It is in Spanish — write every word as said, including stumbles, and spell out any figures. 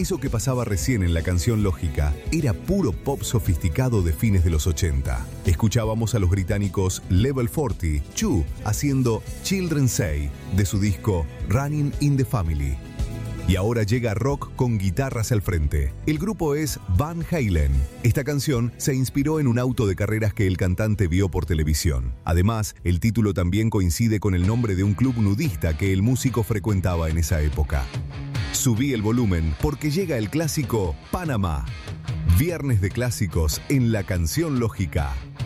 Eso que pasaba recién en la canción Lógica era puro pop sofisticado de fines de los ochenta. Escuchábamos a los británicos Level cuarenta, Chu, haciendo Children Say, de su disco Running in the Family. Y ahora llega rock con guitarras al frente. El grupo es Van Halen. Esta canción se inspiró en un auto de carreras que el cantante vio por televisión. Además, el título también coincide con el nombre de un club nudista que el músico frecuentaba en esa época. Subí el volumen porque llega el clásico Panamá. Viernes de clásicos en La Canción Lógica.